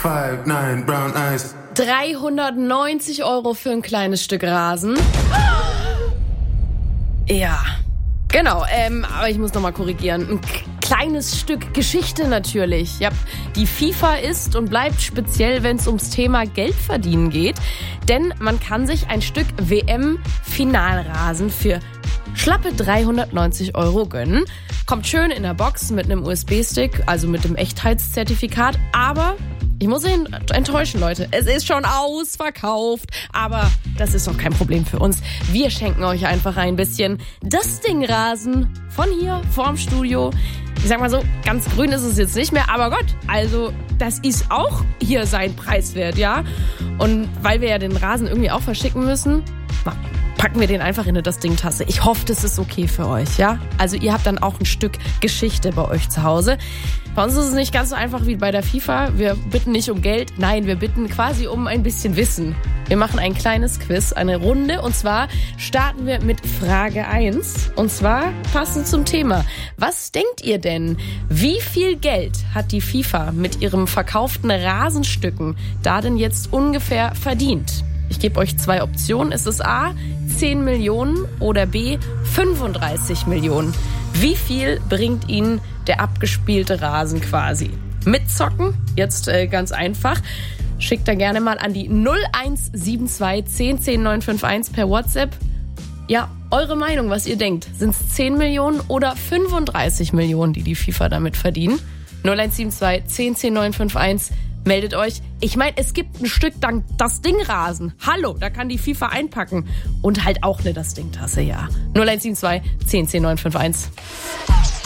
5'9", brown eyes. 390 € für ein kleines Stück Rasen. Ja, genau, aber ich muss nochmal korrigieren. Ein kleines Stück Geschichte natürlich. Ja, die FIFA ist und bleibt speziell, wenn es ums Thema Geldverdienen geht. Denn man kann sich ein Stück WM-Finalrasen für schlappe 390 € gönnen. Kommt schön in der Box mit einem USB-Stick, also mit dem Echtheitszertifikat. Aber ich muss ihn enttäuschen, Leute. Es ist schon ausverkauft. Aber das ist doch kein Problem für uns. Wir schenken euch einfach ein bisschen Dusting-Rasen von hier vorm Studio. Ich sag mal so, ganz grün ist es jetzt nicht mehr. Aber Gott, also das ist auch hier sein Preis wert, ja? Und weil wir ja den Rasen irgendwie auch verschicken müssen, packen wir den einfach in eine Dusting-Tasse. Ich hoffe, das ist okay für euch, ja? Also ihr habt dann auch ein Stück Geschichte bei euch zu Hause. Bei uns ist es nicht ganz so einfach wie bei der FIFA. Wir bitten nicht um Geld, nein, wir bitten quasi um ein bisschen Wissen. Wir machen ein kleines Quiz, eine Runde. Und zwar starten wir mit Frage 1. Und zwar passend zum Thema. Was denkt ihr denn? Wie viel Geld hat die FIFA mit ihren verkauften Rasenstücken da denn jetzt ungefähr verdient? Ich gebe euch 2 Optionen. Ist es A, 10 Millionen oder B, 35 Millionen? Wie viel bringt Ihnen der abgespielte Rasen quasi? Mitzocken? Jetzt ganz einfach. Schickt da gerne mal an die 0172 10 10 951 per WhatsApp. Ja, eure Meinung, was ihr denkt. Sind es 10 Millionen oder 35 Millionen, die FIFA damit verdienen? 0172 10 10 951. Meldet euch. Ich meine, es gibt ein Stück das Ding-Rasen. Hallo, da kann die FIFA einpacken. Und halt auch eine das Ding-Tasse, ja. 0172 10 10 951.